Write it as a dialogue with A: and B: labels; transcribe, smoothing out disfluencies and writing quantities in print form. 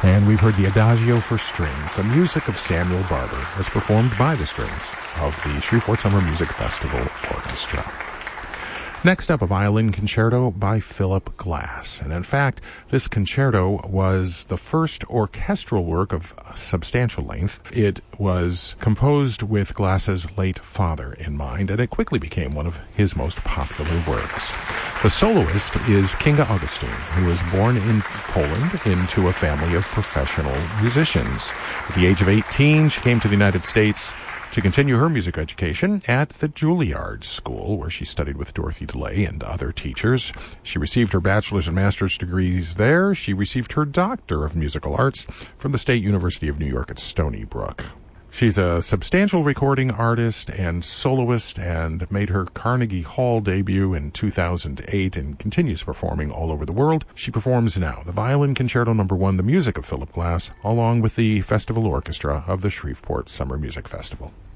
A: And we've heard the Adagio for Strings, the music of Samuel Barber, as performed by the strings of the Shreveport Summer Music Festival Orchestra. Next up, a violin concerto by Philip Glass. And in fact, this concerto was the first orchestral work of substantial length. It was composed with Glass's late father in mind, and it quickly became one of his most popular works. The soloist is Kinga Augustyn, who was born in Poland into a family of professional musicians. At the age of 18, she came to the United States to continue her music education at the Juilliard School, where she studied with Dorothy DeLay and other teachers. She received her bachelor's and master's degrees there. She received her Doctor of Musical Arts from the State University of New York at Stony Brook. She's a substantial recording artist and soloist and made her Carnegie Hall debut in 2008 and continues performing all over the world. She performs now the Violin Concerto No. 1, the music of Philip Glass, along with the Festival Orchestra of the Shreveport Summer Music Festival.